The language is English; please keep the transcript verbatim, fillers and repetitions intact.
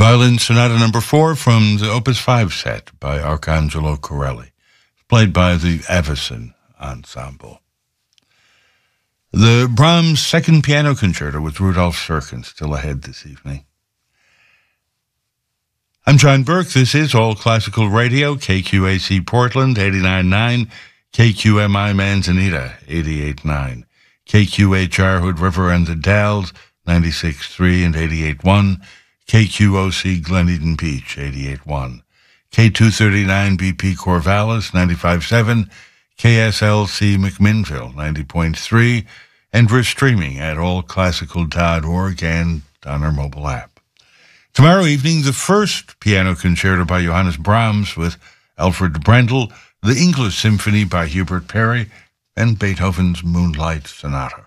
Violin Sonata Number four from the Opus five set by Arcangelo Corelli, played by the Avicen Ensemble. The Brahms Second Piano Concerto with Rudolf Serkin still ahead this evening. I'm John Burke. This is All Classical Radio, K Q A C Portland, eighty-nine point nine, K Q M I Manzanita, eighty-eight point nine, K Q H R Hood River and the Dalles, ninety-six point three and eighty-eight point one, K Q O C Glen Eden Beach, eighty-eight point one, K two thirty-nine B P Corvallis, ninety-five point seven, K S L C McMinnville, ninety point three, and we're streaming at all classical dot org and on our mobile app. Tomorrow evening, the first piano concerto by Johannes Brahms with Alfred Brendel, the English Symphony by Hubert Parry, and Beethoven's Moonlight Sonata.